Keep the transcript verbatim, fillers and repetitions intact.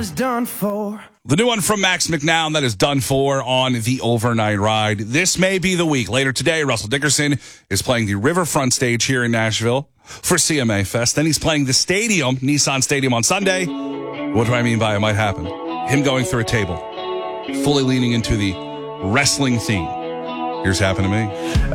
It's done for. The new one from Max McNown that is done for on the overnight ride. This may be the week. Later today, Russell Dickerson is playing the Riverfront stage here in Nashville for C M A Fest. Then he's playing the stadium, Nissan Stadium, on Sunday. What do I mean by it might happen? Him going through a table, fully leaning into the wrestling theme. Here's Happen to Me.